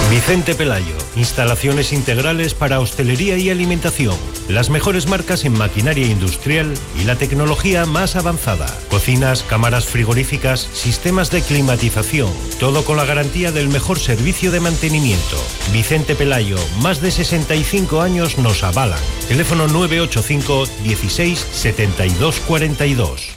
Vicente Pelayo, instalaciones integrales para hostelería y alimentación, las mejores marcas en maquinaria industrial y la tecnología más avanzada, cocinas, cámaras frigoríficas, sistemas de climatización, todo con la garantía del mejor servicio de mantenimiento. Vicente Pelayo, más de 65 años nos avalan. Teléfono 985 16 72 42.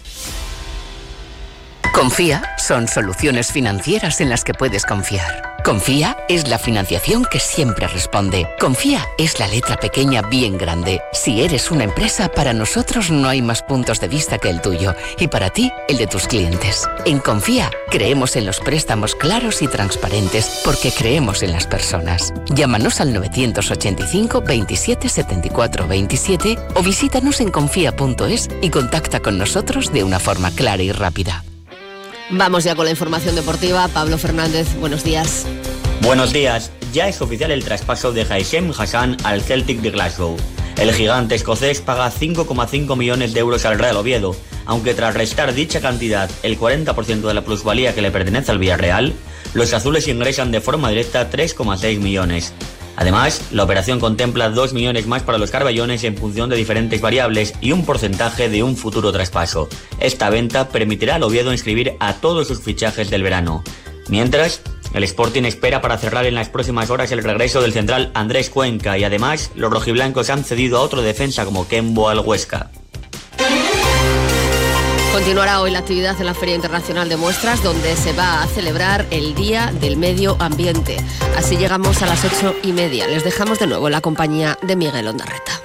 Confía son soluciones financieras en las que puedes confiar. Confía es la financiación que siempre responde. Confía es la letra pequeña bien grande. Si eres una empresa, para nosotros no hay más puntos de vista que el tuyo y para ti, el de tus clientes. En Confía creemos en los préstamos claros y transparentes porque creemos en las personas. Llámanos al 985 27 74 27 o visítanos en confía.es y contacta con nosotros de una forma clara y rápida. Vamos ya con la información deportiva. Pablo Fernández, buenos días. Buenos días. Ya es oficial el traspaso de Haitham Hassan al Celtic de Glasgow. El gigante escocés paga 5,5 millones de euros al Real Oviedo, aunque tras restar dicha cantidad el 40% de la plusvalía que le pertenece al Villarreal, los azules ingresan de forma directa 3,6 millones. Además, la operación contempla 2 millones más para los carballones en función de diferentes variables y un porcentaje de un futuro traspaso. Esta venta permitirá al Oviedo inscribir a todos sus fichajes del verano. Mientras, el Sporting espera para cerrar en las próximas horas el regreso del central Andrés Cuenca y además los rojiblancos han cedido a otro defensa como Kembo al Huesca. Continuará hoy la actividad en la Feria Internacional de Muestras, donde se va a celebrar el Día del Medio Ambiente. Así llegamos a las 8:30. Les dejamos de nuevo en la compañía de Miguel Ondarreta.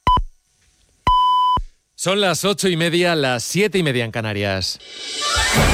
Son las 8:30, las 7:30 en Canarias.